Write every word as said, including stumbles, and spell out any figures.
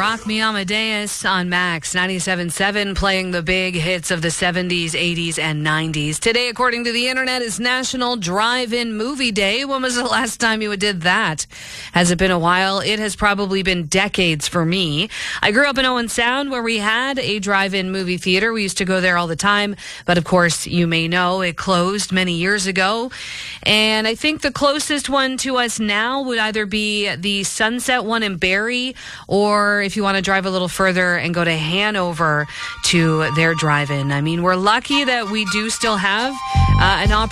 Rock Me Amadeus on Max ninety-seven point seven, playing the big hits of the seventies, eighties, and nineties. Today, according to the internet, is National Drive-In Movie Day. When was the last time you did that? Has it been a while? It has probably been decades for me. I grew up in Owen Sound, where we had a drive-in movie theater. We used to go there all the time. But of course, you may know it closed many years ago. And I think the closest one to us now would either be the Sunset one in Barrie, or if you want to drive a little further and go to Hanover to their drive-in. I mean, we're lucky that we do still have uh, an opportunity